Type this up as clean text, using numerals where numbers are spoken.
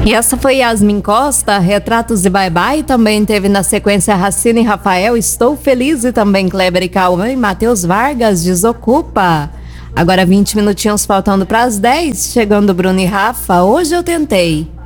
E essa foi Yasmin Costa, Retratos e Bye Bye. Também teve na sequência Racine e Rafael, Estou Feliz. E também Kleber e Cauã e Matheus Vargas, Desocupa. Agora 20 minutinhos faltando para as 10, chegando Bruno e Rafa, Hoje Eu Tentei.